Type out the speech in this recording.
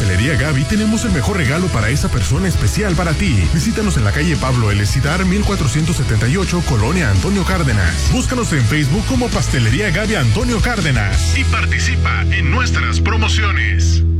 Pastelería Gaby tenemos el mejor regalo para esa persona especial para ti. Visítanos en la calle Pablo L. Cidar, 1478, Colonia Antonio Cárdenas. Búscanos en Facebook como Pastelería Gaby Antonio Cárdenas y participa en nuestras promociones.